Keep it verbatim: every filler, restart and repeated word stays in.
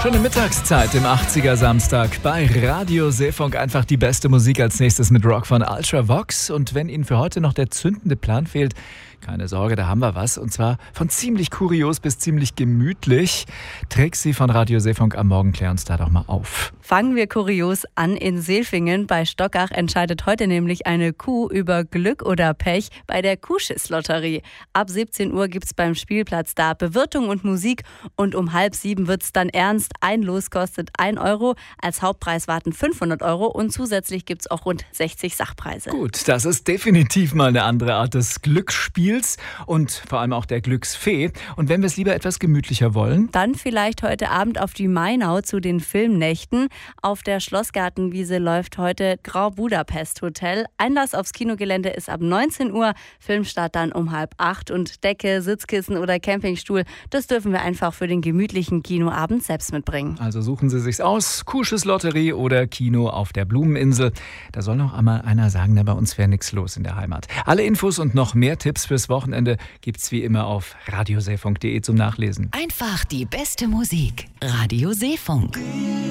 Schöne Mittagszeit im achtziger Samstag bei Radio Seefunk. Einfach die beste Musik als nächstes mit Rock von Ultravox. Und wenn Ihnen für heute noch der zündende Plan fehlt, keine Sorge, da haben wir was. Und zwar von ziemlich kurios bis ziemlich gemütlich. Trixie von Radio Seefunk am Morgen, klär uns da doch mal auf. Fangen wir kurios an. In Seelfingen bei Stockach entscheidet heute nämlich eine Kuh über Glück oder Pech bei der Kuhschiss-Lotterie. Ab siebzehn Uhr gibt's beim Spielplatz da Bewirtung und Musik und um halb sieben wird's dann ernst. Ein Los kostet ein Euro, als Hauptpreis warten fünfhundert Euro und zusätzlich gibt's auch rund sechzig Sachpreise. Gut, das ist definitiv mal eine andere Art des Glücksspiels und vor allem auch der Glücksfee. Und wenn wir es lieber etwas gemütlicher wollen, dann vielleicht heute Abend auf die Mainau zu den Filmnächten. Auf der Schlossgartenwiese läuft heute Grand Budapest Hotel. Einlass aufs Kinogelände ist ab neunzehn Uhr, Filmstart dann um halb acht und Decke, Sitzkissen oder Campingstuhl, das dürfen wir einfach für den gemütlichen Kinoabend selbst mitbringen. Also suchen Sie sich's aus, Kuhschiss-Lotterie oder Kino auf der Blumeninsel. Da soll noch einmal einer sagen, na, bei uns wäre nichts los in der Heimat. Alle Infos und noch mehr Tipps fürs Wochenende gibt's wie immer auf radioseefunk punkt de zum Nachlesen. Einfach die beste Musik. Radio Seefunk.